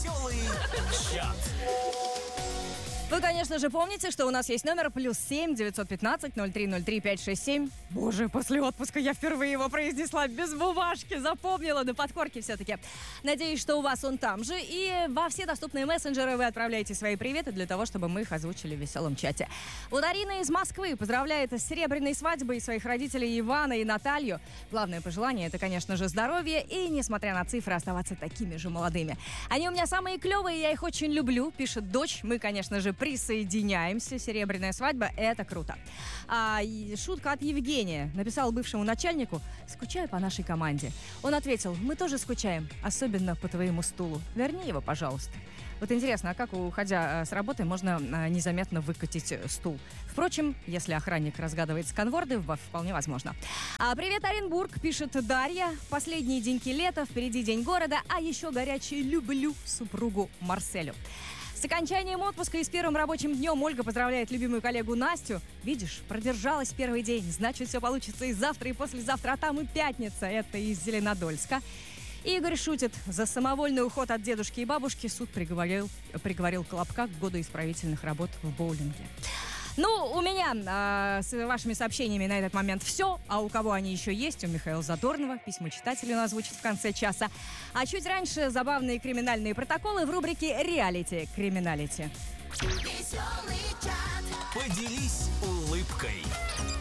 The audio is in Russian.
Веселый чат. Вы, конечно же, помните, что у нас есть номер +7 915 0303 567. Боже, после отпуска я впервые его произнесла без бумажки, запомнила на подкорке все-таки. Надеюсь, что у вас он там же. И во все доступные мессенджеры вы отправляете свои приветы для того, чтобы мы их озвучили в веселом чате. Вот Арина из Москвы поздравляет с серебряной свадьбой своих родителей Ивана и Наталью. Главное пожелание — это, конечно же, здоровье и, несмотря на цифры, оставаться такими же молодыми. Они у меня самые клевые, я их очень люблю, пишет дочь. Мы, конечно же, присоединяемся. Серебряная свадьба — это круто. Шутка от Евгения. Написал бывшему начальнику: «Скучаю по нашей команде». Он ответил: «Мы тоже скучаем, особенно по твоему стулу. Верни его, пожалуйста». Вот интересно, а как, уходя с работы, можно незаметно выкатить стул? Впрочем, если охранник разгадывает сканворды, вполне возможно. Привет, Оренбург, пишет Дарья. Последние деньки лета, впереди день города, а еще горячий люблю супругу Марселю. С окончанием отпуска и с первым рабочим днем Ольга поздравляет любимую коллегу Настю. Видишь, продержалась первый день, значит, все получится и завтра, и послезавтра, а там и пятница. Это из Зеленодольска. Игорь шутит: за самовольный уход от дедушки и бабушки суд приговорил Колобка к году исправительных работ в боулинге. Ну, у меня с вашими сообщениями на этот момент все. А у кого они еще есть? У Михаила Задорнова. Письма читателей он озвучит в конце часа. А чуть раньше забавные криминальные протоколы в рубрике «Реалити Криминалити». Поделись улыбкой.